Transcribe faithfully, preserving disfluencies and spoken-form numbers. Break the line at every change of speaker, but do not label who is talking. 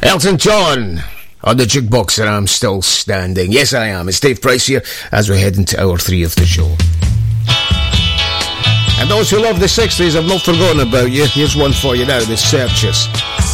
Elton John on the jukebox, and I'm still standing. Yes, I am. It's Dave Price here as we head into hour three of the show. And those who love the sixties, I've not forgotten about you. Here's one for you now, The Searchers.